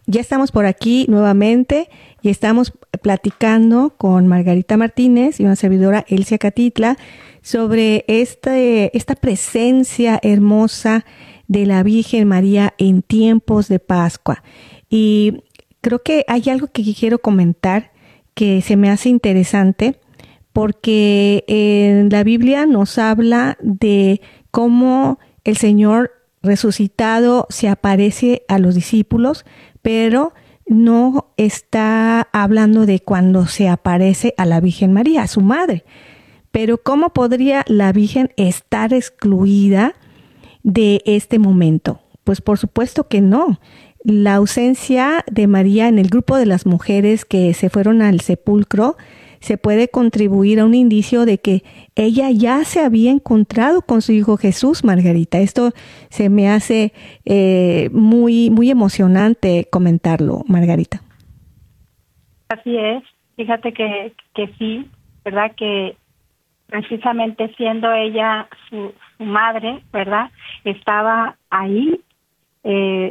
ya estamos por aquí nuevamente y estamos platicando con Margarita Martínez y una servidora Elsia Catitla sobre esta presencia hermosa de la Virgen María en tiempos de Pascua. Y creo que hay algo que quiero comentar que se me hace interesante porque en la Biblia nos habla de cómo el Señor resucitado se aparece a los discípulos, pero no está hablando de cuando se aparece a la Virgen María, a su madre. Pero ¿cómo podría la Virgen estar excluida de este momento? Pues por supuesto que no. La ausencia de María en el grupo de las mujeres que se fueron al sepulcro se puede contribuir a un indicio de que ella ya se había encontrado con su hijo Jesús, Margarita. Esto se me hace muy, muy emocionante comentarlo, Margarita. Así es, fíjate que sí, ¿verdad? Que precisamente siendo ella su madre, ¿verdad? Estaba ahí